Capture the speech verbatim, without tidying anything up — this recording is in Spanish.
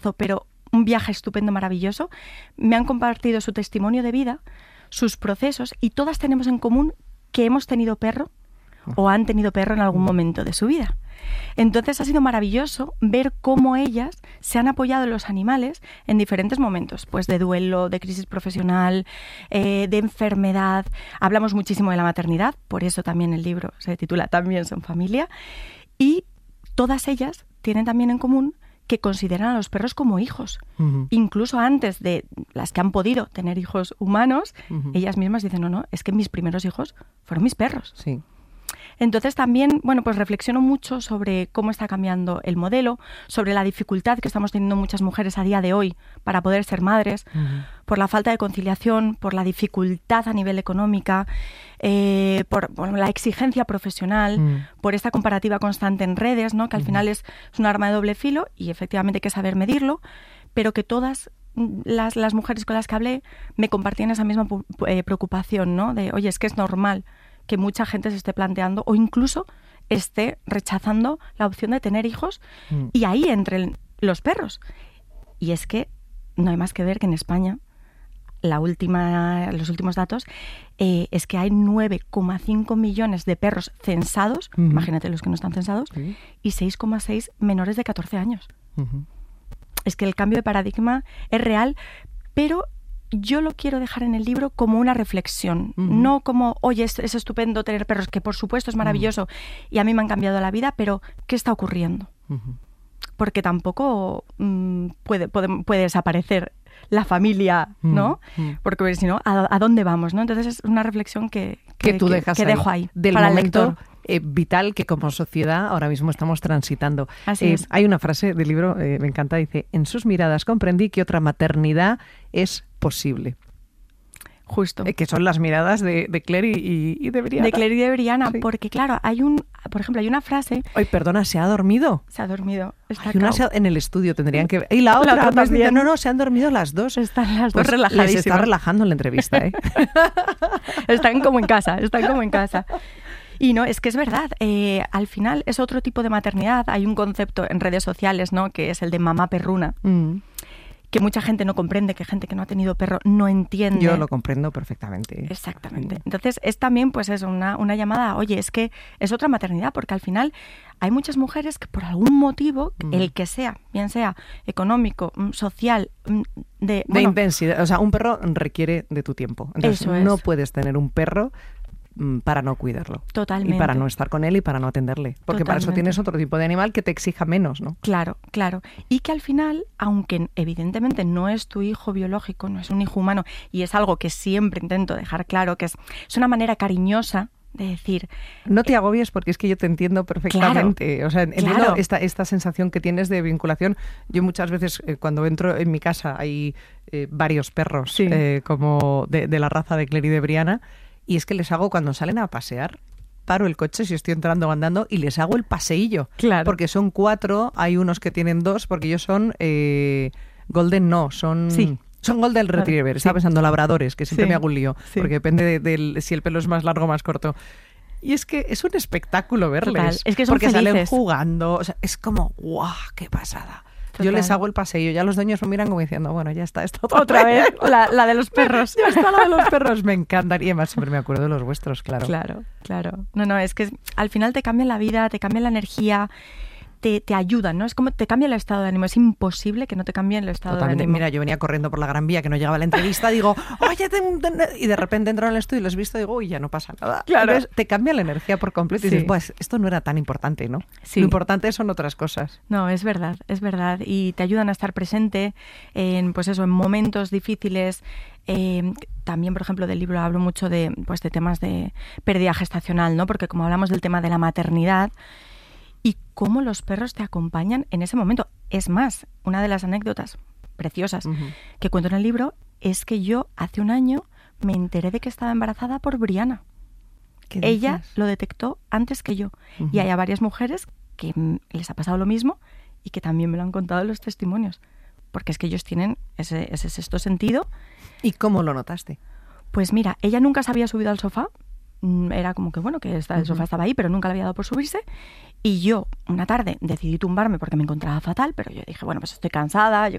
pero un viaje estupendo, maravilloso. Me han compartido su testimonio de vida, sus procesos, y todas tenemos en común que hemos tenido perro o han tenido perro en algún momento de su vida. Entonces ha sido maravilloso ver cómo ellas se han apoyado en los animales en diferentes momentos, pues de duelo, de crisis profesional, eh, de enfermedad. Hablamos muchísimo de la maternidad, por eso también el libro se titula También son familia, y todas ellas tienen también en común que consideran a los perros como hijos. Uh-huh. Incluso antes de las que han podido tener hijos humanos, uh-huh. ellas mismas dicen, no, no, es que mis primeros hijos fueron mis perros. Sí. Entonces también, bueno, pues reflexiono mucho sobre cómo está cambiando el modelo, sobre la dificultad que estamos teniendo muchas mujeres a día de hoy para poder ser madres, uh-huh. por la falta de conciliación, por la dificultad a nivel económica, eh, por, por la exigencia profesional, uh-huh. por esta comparativa constante en redes, ¿no? Que al uh-huh. final es, es un arma de doble filo y efectivamente hay que saber medirlo, pero que todas las, las mujeres con las que hablé me compartían esa misma eh, preocupación, ¿no? De, oye, es que es normal que mucha gente se esté planteando o incluso esté rechazando la opción de tener hijos mm. y ahí entren los perros. Y es que no hay más que ver que en España, la última, los últimos datos, eh, es que hay nueve coma cinco millones de perros censados, mm-hmm. imagínate los que no están censados, sí. y seis coma seis menores de catorce años. Mm-hmm. Es que el cambio de paradigma es real, pero yo lo quiero dejar en el libro como una reflexión, uh-huh. no como, oye, es, es estupendo tener perros, que por supuesto es maravilloso uh-huh. y a mí me han cambiado la vida, pero ¿qué está ocurriendo? Uh-huh. Porque tampoco mmm, puede, puede, puede desaparecer la familia, ¿no? Uh-huh. Porque si no, ¿a, ¿a dónde vamos? ¿No? Entonces es una reflexión que, que, que tú dejas que, que ahí, dejo ahí del para momento el lector. Eh, vital que como sociedad ahora mismo estamos transitando. Así eh, es. Hay una frase del libro, eh, me encanta, dice, en sus miradas comprendí que otra maternidad es posible. Justo. Eh, que son las miradas de, de Claire y, y de Briana. De Claire y de Briana, sí. porque claro, hay un, por ejemplo, hay una frase... Ay, perdona, ¿se ha dormido? Se ha dormido. Está Ay, una se ha, en el estudio tendrían que... Y la otra, la otra también. Dice, no, no, se han dormido las dos. Están las pues dos relajadísimas. Les está relajando en la entrevista, ¿eh? Están como en casa, están como en casa. Y no, es que es verdad, eh, al final es otro tipo de maternidad. Hay un concepto en redes sociales, ¿no?, que es el de mamá perruna, mm. que mucha gente no comprende, que gente que no ha tenido perro no entiende. Yo lo comprendo perfectamente. Exactamente. Entonces es también, pues eso, una, una llamada, oye, es que es otra maternidad, porque al final hay muchas mujeres que por algún motivo, mm. el que sea, bien sea económico, social, de... De bueno, intensidad. O sea, un perro requiere de tu tiempo. Entonces eso es. No puedes tener un perro para no cuidarlo. Totalmente. Y para no estar con él y para no atenderle. Porque Totalmente. Para eso tienes otro tipo de animal que te exija menos, ¿no? Claro, claro. Y que al final, aunque evidentemente no es tu hijo biológico, no es un hijo humano, y es algo que siempre intento dejar claro, que es, es una manera cariñosa de decir... No te agobies porque es que yo te entiendo perfectamente. Claro, o sea, entiendo claro. esta, esta sensación que tienes de vinculación. Yo muchas veces eh, cuando entro en mi casa hay eh, varios perros sí. eh, como de, de la raza de Claire y de Briana. Y es que les hago, cuando salen a pasear, paro el coche si estoy entrando o andando y les hago el paseillo. Claro. Porque son cuatro, hay unos que tienen dos, porque ellos son eh, Golden, no, son... Sí. Son Golden Retriever, sí. Estaba pensando labradores, que siempre sí. me hago un lío, sí. porque depende de, de si el pelo es más largo o más corto. Y es que es un espectáculo verles. Total. Es que son porque felices. Salen jugando, o sea, es como, ¡guau! ¡Qué pasada! Total. Yo les hago el paseillo, ya los dueños me miran como diciendo, bueno, ya está, esto otra, otra vez, la, la de los perros. Ya está la de los perros, me encantan. Y además siempre me acuerdo de los vuestros, claro. Claro, claro. No, no, es que es, al final te cambian la vida, te cambian la energía, te, te ayudan, ¿no? Es como te cambia el estado de ánimo. Es imposible que no te cambien el estado Totalmente. de ánimo. Mira, yo venía corriendo por la Gran Vía, que no llegaba a la entrevista, digo, oye, te, te, y de repente entro en el estudio y los he visto y digo, uy, ya no pasa nada. Claro. Entonces te cambia la energía por completo y sí. dices, pues esto no era tan importante, ¿no? Sí. Lo importante son otras cosas. No, es verdad, es verdad. Y te ayudan a estar presente en, pues eso, en momentos difíciles. Eh, también, por ejemplo, del libro hablo mucho de, pues, de temas de pérdida gestacional, ¿no? Porque como hablamos del tema de la maternidad, y cómo los perros te acompañan en ese momento. Es más, una de las anécdotas preciosas uh-huh. que cuento en el libro es que yo hace un año me enteré de que estaba embarazada por Briana. Ella dices? Lo detectó antes que yo. Uh-huh. Y hay varias mujeres que les ha pasado lo mismo y que también me lo han contado en los testimonios. Porque es que ellos tienen ese, ese sexto sentido. ¿Y cómo lo notaste? Pues mira, ella nunca se había subido al sofá era como que, bueno, que el sofá estaba ahí, pero nunca le había dado por subirse. Y yo, una tarde, decidí tumbarme porque me encontraba fatal, pero yo dije, bueno, pues estoy cansada, yo